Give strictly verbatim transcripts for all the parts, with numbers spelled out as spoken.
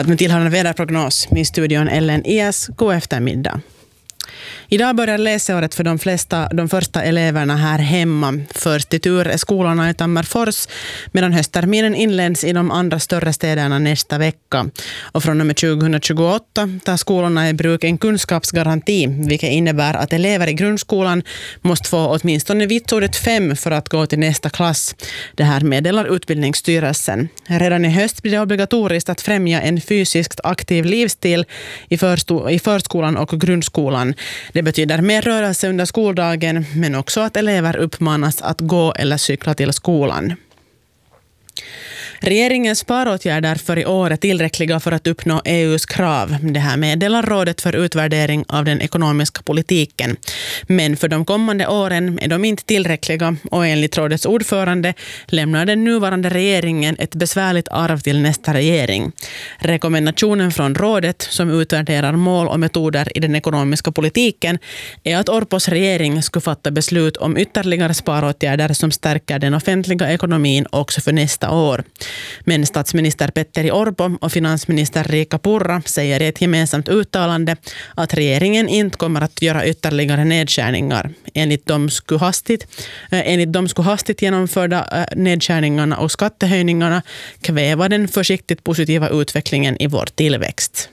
att med tillhörande väderprognos i studion Ellen Ias, god eftermiddag. Idag börjar läsåret för de flesta, de första eleverna här hemma. Först i tur är skolorna i Tammerfors, medan höstterminen inleds i de andra större städerna nästa vecka. Och från och med tjugohundratjugoåtta tar skolorna i bruk en kunskapsgaranti, vilket innebär att elever i grundskolan måste få åtminstone vitsordet fem för att gå till nästa klass. Det här meddelar Utbildningsstyrelsen. Redan i höst blir det obligatoriskt att främja en fysiskt aktiv livsstil i, försto- i förskolan och grundskolan. Det betyder mer rörelse under skoldagen, men också att elever uppmanas att gå eller cykla till skolan. Regeringens sparåtgärder för i år är tillräckliga för att uppnå E U:s krav. Det här meddelar rådet för utvärdering av den ekonomiska politiken. Men för de kommande åren är de inte tillräckliga och enligt rådets ordförande lämnar den nuvarande regeringen ett besvärligt arv till nästa regering. Rekommendationen från rådet som utvärderar mål och metoder i den ekonomiska politiken är att Orpos regering skulle fatta beslut om ytterligare sparåtgärder som stärker den offentliga ekonomin också för nästa år. Men statsminister Petteri Orpo och finansminister Riikka Purra säger i ett gemensamt uttalande att regeringen inte kommer att göra ytterligare nedskärningar. Enligt de skulle hastigt, enligt de skulle hastigt genomförda nedskärningarna och skattehöjningarna kväva den försiktigt positiva utvecklingen i vår tillväxt.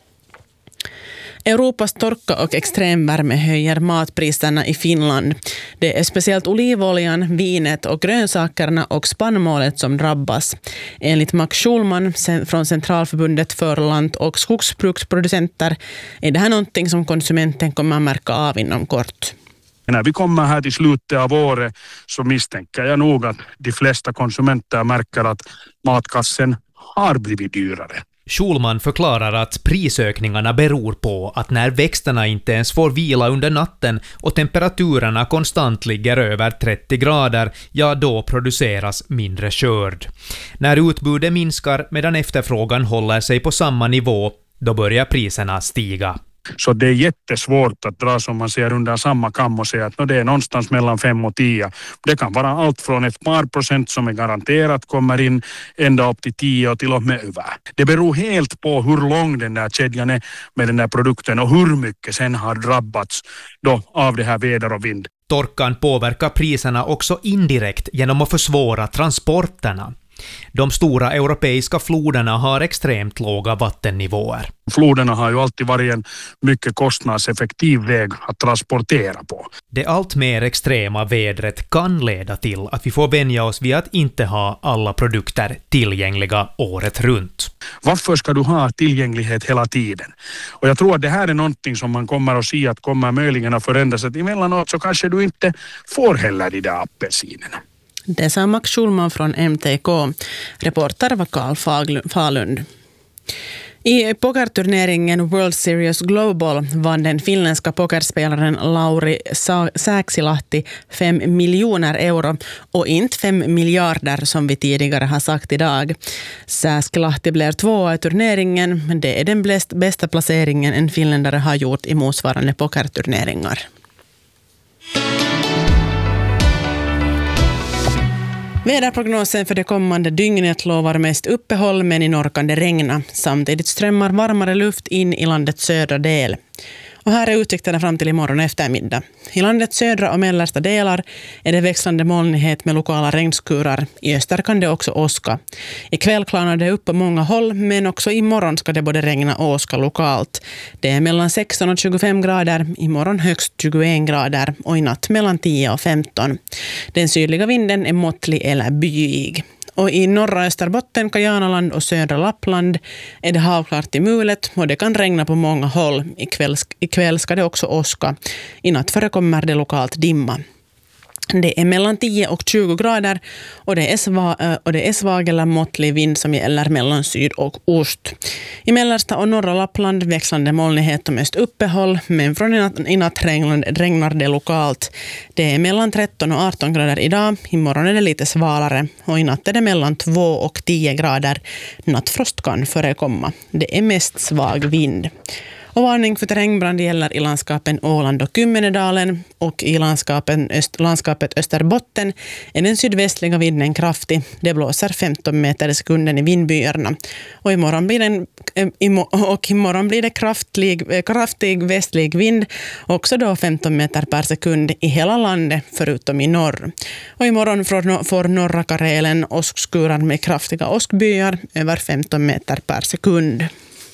Europas torka och extremvärme höjer matpriserna i Finland. Det är speciellt olivoljan, vinet och grönsakerna och spannmålet som drabbas. Enligt Max Schulman från Centralförbundet för land- och skogsbruksproducenter är det här någonting som konsumenten kommer att märka av inom kort. När vi kommer här till slutet av året så misstänker jag nog att de flesta konsumenter märker att matkassen har blivit dyrare. Schulman förklarar att prisökningarna beror på att när växterna inte ens får vila under natten och temperaturerna konstant ligger över trettio grader, ja då produceras mindre skörd. När utbudet minskar medan efterfrågan håller sig på samma nivå, då börjar priserna stiga. Så det är jättesvårt att dra som man ser under samma kam och säga att no, det är någonstans mellan fem och tio. Det kan vara allt från ett par procent som är garanterat kommer in ända upp till tio och till och med över. Det beror helt på hur lång den där kedjan är med den där produkten och hur mycket sen har drabbats då av det här väder och vind. Torkan påverkar priserna också indirekt genom att försvåra transporterna. De stora europeiska floderna har extremt låga vattennivåer. Floderna har ju alltid varit en mycket kostnadseffektiv väg att transportera på. Det allt mer extrema vädret kan leda till att vi får vänja oss vid att inte ha alla produkter tillgängliga året runt. Varför ska du ha tillgänglighet hela tiden? Och jag tror att det här är någonting som man kommer att se att kommer möjligen att förändras. Att emellanåt så kanske du inte får heller de där apelsinerna. Det sa Max Schulman från M T K. Reporter var Carl Falund. I pokerturneringen World Series Global vann den finländska pokerspelaren Lauri Sääksilahti fem miljoner euro och inte fem miljarder som vi tidigare har sagt idag. Sääksilahti blev tvåa i turneringen, men det är den bästa placeringen en finländare har gjort i motsvarande pokerturneringar. Väderprognosen för det kommande dygnet lovar mest uppehåll men i norr kan det regna. Samtidigt strömmar varmare luft in i landets södra del. Och här är utsikterna fram till imorgon eftermiddag. I landets södra och mellersta delar är det växlande molnighet med lokala regnskurar. I öster kan det också åska. Ikväll klarnar det upp på många håll, men också imorgon ska det både regna och åska lokalt. Det är mellan sexton och tjugofem grader, imorgon högst tjugoen grader och i natt mellan tio och femton. Den sydliga vinden är måttlig eller byig. Och i norra Österbotten, Kajanaland och södra Lappland är det havklart i mulet och det kan regna på många håll. Ikväll, ikväll ska det också åska. I natt förekommer det lokalt dimma. Det är mellan tio och tjugo grader och det är, sva, och det är svag eller måttlig vind som gäller mellan syd och ost. I mellersta och norra Lappland växlande molnighet och mest uppehåll, men från i natt, i natt regnar det lokalt. Det är mellan tretton och arton grader idag, imorgon är det lite svalare och i natt är det mellan två och tio grader. Nattfrost kan förekomma. Det är mest svag vind. Och varning för terrängbrand gäller i landskapen Åland och Kymmenedalen och i landskapen öst, landskapet Österbotten är den sydvästliga vinden kraftig. Det blåser femton meter i sekunden i vindbyarna. Och imorgon blir den och imorgon blir det kraftig, kraftig västlig vind, också då femton meter per sekund i hela landet förutom i norr. Och imorgon får norra Karelen åskskurar med kraftiga åskbyar över femton meter per sekund.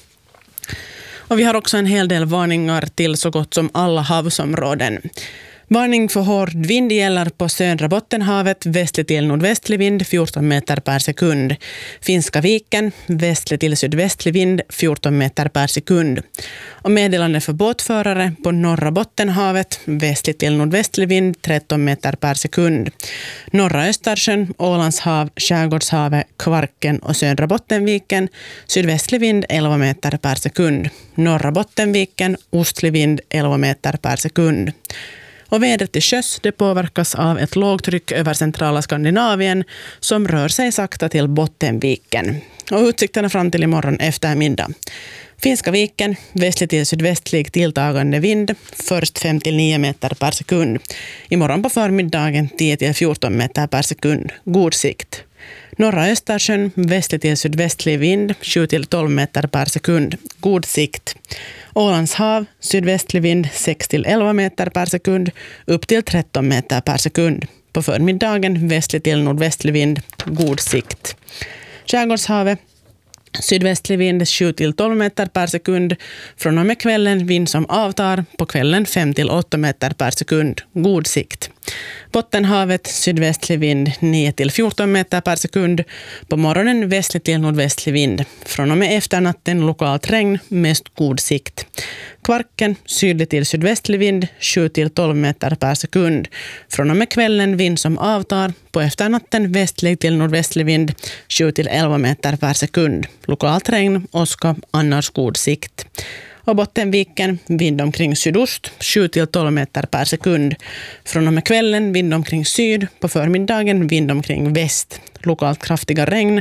Och vi har också en hel del varningar till så gott som alla havsområden. Varning för hård vind gäller på södra Bottenhavet, västlig till nordvästlig vind fjorton meter per sekund. Finska viken, västlig till sydvästlig vind fjorton meter per sekund. Och meddelande för båtförare på norra Bottenhavet, västlig till nordvästlig vind tretton meter per sekund. Norra Östersjön, Ålandshav, Skärgårdshavet, Kvarken och södra Bottenviken, sydvästlig vind elva meter per sekund. Norra Bottenviken, ostlig vind elva meter per sekund. Och vädret till sjöss det påverkas av ett lågtryck över centrala Skandinavien som rör sig sakta till Bottenviken. Och utsikterna fram till imorgon eftermiddag. Finska viken, västlig till sydvästlig tilltagande vind, först fem till nio meter per sekund. Imorgon på förmiddagen tio till fjorton meter per sekund, god sikt. Norra Östersjön, västlig till sydvästlig vind, sju till tolv meter per sekund, god sikt. Ålandshav, sydvästlig vind, sex till elva meter per sekund, upp till tretton meter per sekund. På förmiddagen, västlig till nordvästlig vind, god sikt. Skärgårdshavet, sydvästlig vind sju till tolv meter per sekund. Från och med kvällen vind som avtar, på kvällen fem till åtta meter per sekund, god sikt. Bottenhavet, sydvästlig vind nio till fjorton meter per sekund. På morgonen västlig till nordvästlig vind. Från och med efternatten lokalt regn, mest god sikt. Kvarken, sydlig till sydvästlig vind sju till tolv meter per sekund. Från och med kvällen vind som avtar. På efternatten västlig till nordvästlig vind sju till elva meter per sekund. Lokalt regn, åska, annars god sikt. Och Bottenviken, vind omkring sydost, sju till tolv meter per sekund. Från och med kvällen vind omkring syd, på förmiddagen vind omkring väst. Lokalt kraftiga regn,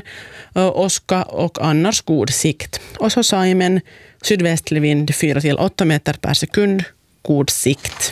åska och annars god sikt. Och så Saimen, sydvästlig vind fyra till åtta meter per sekund, god sikt.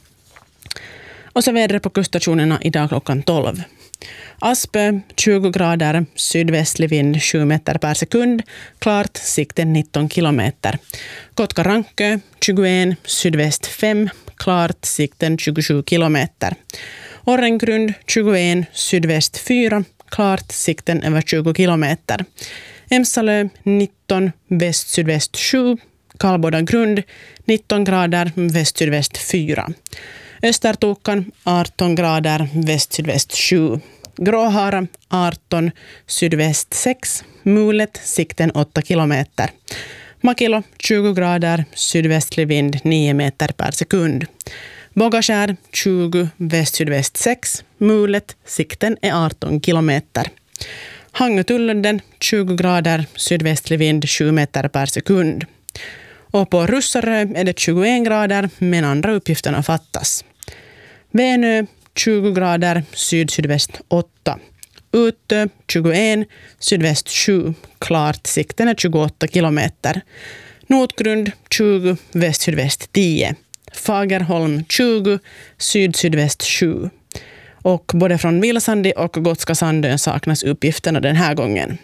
Och så vädret på kuststationerna idag klockan tolv. Aspö, tjugo grader, sydvästlig vind sju meter per sekund, klart, sikten nitton kilometer. Kotka-Rankö, tjugoett, sydväst fem, klart, sikten tjugosju kilometer. Orrengrund, tjugoett, sydväst fyra, klart, sikten över tjugo kilometer. Emsalö, nitton, väst-sydväst sju, Kallboda-grund, nitton grader, väst-sydväst fyra. Östertokan, arton grader, väst-sydväst sju. Gråhara, arton, sydväst sex, Mulet, sikten åtta kilometer. Makilo, tjugo grader, sydvästlig vind nio meter per sekund. Bogaskär, tjugo, väst-sydväst sex, Mulet, sikten är arton kilometer. Hangötulludden, tjugo grader, sydvästlig vind sju meter per sekund. Och på Russarö är det tjugoett grader, men andra uppgifterna fattas. Vänö, tjugo grader, syd-sydväst åtta. Utö, tjugoett, sydväst sju, klart, sikten är tjugoåtta kilometer. Notgrund, tjugo, väst-sydväst tio. Fagerholm, tjugo, syd-sydväst sju. Och både från Vilsandi och Gotska Sandön saknas uppgifterna den här gången.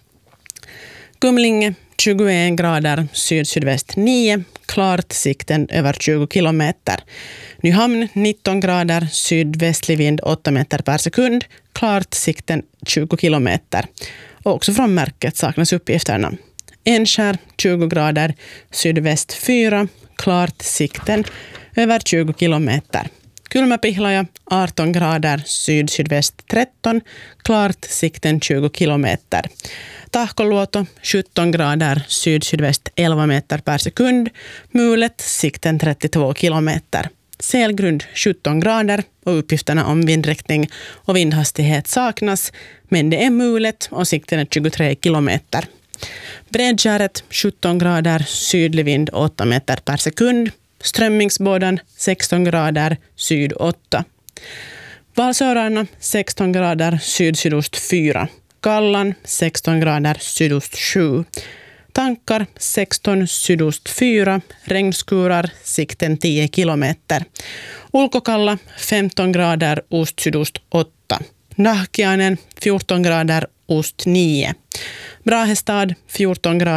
Kumlinge, tjugoett grader, syd-sydväst nio, klart, sikten över tjugo kilometer. Nyhamn, nitton grader, sydvästlig vind åtta meter per sekund, klart, sikten tjugo kilometer. Och också från märket saknas uppgifterna. Enskär, tjugo grader, sydväst fyra, klart, sikten över tjugo kilometer. Kulmapihlaja, arton grader, syd-sydväst tretton, klart, sikten tjugo kilometer. Tahkoluoto, sjutton grader, syd-sydväst elva meter per sekund, Mulet, sikten trettiotvå kilometer. Selgrund, sjutton grader och uppgifterna om vindriktning och vindhastighet saknas, men det är Mulet och sikten är tjugotre kilometer. Bredskäret, sjutton grader, sydlig vind åtta meter per sekund, Strömmingsbådan, sexton grader, syd åtta. Valsörarna, sexton grader, syd-sydost fyra. Kallan, sexton grader, sydost sju. Tankar, sexton, sydost fyra. Regnskurar, sikten tio kilometer. Ulkokalla, femton grader, ost-sydost åtta. Nahkiainen, fjorton grader, ost nio. Brahestad, fjorton grader,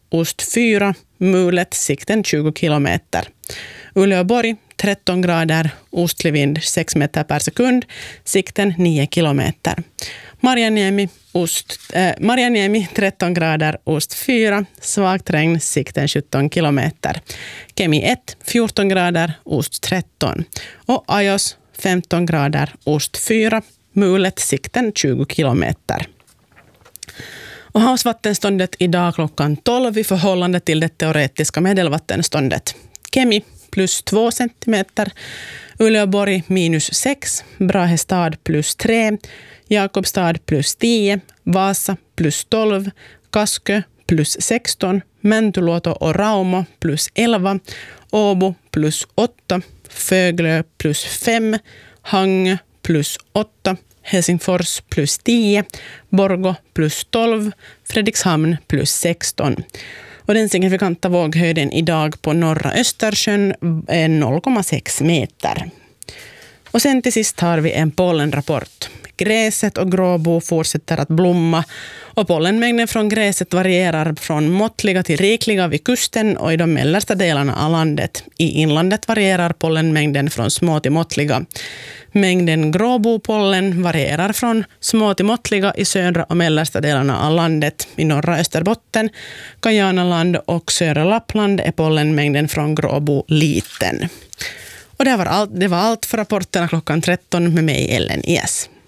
ost fyra, mulet, sikten tjugo kilometer. Uleåborg tretton grader, ostlig vind sex meter per sekund, sikten nio kilometer. Marjaniemi, ost, äh, Marjaniemi tretton grader, ost fyra, svagt regn, sikten sjutton kilometer. Kemi ett, fjorton grader, ost tretton. Och Ajos femton grader, ost fyra, mulet, sikten tjugo kilometer. Och havsvattenståndet idag klockan tolv i förhållande till det teoretiska medelvattenståndet. Kemi plus två centimeter, Uleåborg minus sex, Brahestad plus tre, Jakobstad plus tio, Vasa plus tolv, Kaskö plus sexton, Mäntyluoto och Raumo plus elva, Åbo plus åtta, Föglö plus fem, Hangö plus åtta, Helsingfors plus tio, Borgå plus tolv, Fredrikshamn plus sexton. Och den signifikanta våghöjden idag på norra Östersjön är noll komma sex meter. Och sen till sist har vi en pollenrapport. Gräset och gråbo fortsätter att blomma och pollenmängden från gräset varierar från måttliga till rikliga vid kusten och i de mellersta delarna av landet. I inlandet varierar pollenmängden från små till måttliga. Mängden gråbopollen varierar från små till måttliga i södra och mellersta delarna av landet. I norra Österbotten, Kajanaland och södra Lappland är pollenmängden från gråbo liten. Och det var allt, det var allt för rapporterna klockan tretton med mig, Ellen Ies.